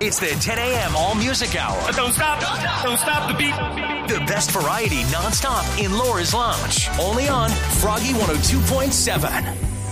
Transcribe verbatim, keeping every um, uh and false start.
It's the ten a.m. All Music Hour. Don't stop, don't stop the beat. The best variety nonstop in Laura's Lounge. Only on Froggy one oh two point seven.